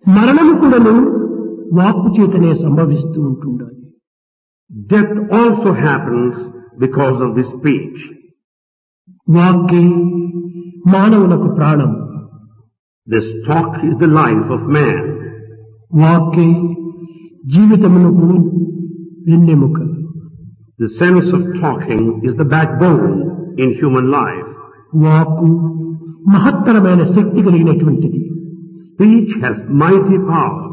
మరణము కూడాను వాక్కు చేతనే సంభవిస్తూ ఉంటుండాలి. Death also happens because of this speech. వాక్కే మానవులకు ప్రాణం. This talk is the life of man. వాక్కే జీవితమునకు వెన్నెముక. The sense of talking is the backbone in human life. వాక్కు మహత్తరమైన శక్తి కలిగినటువంటిది. Speech has mighty power.